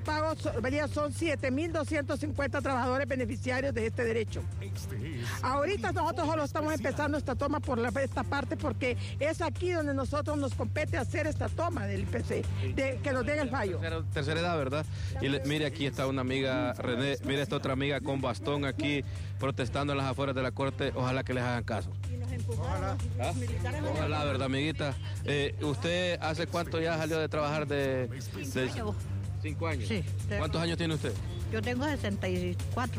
pago son 7.250 trabajadores beneficiarios de este derecho. Ahorita nosotros solo estamos empezando esta toma por esta parte porque es aquí donde nosotros nos compete hacer esta toma del IPC, que nos den el fallo. Tercera edad, ¿verdad? Y mire, aquí está una amiga, René, mire esta otra amiga con bastón aquí protestando en las afueras de la corte. Ojalá que les hagan caso. Ojalá. Ojalá, ¿verdad, amiguita? ¿Usted hace cuánto ya salió de trabajar de 5 años? Sí. ¿Cuántos años tiene usted? Yo tengo 64.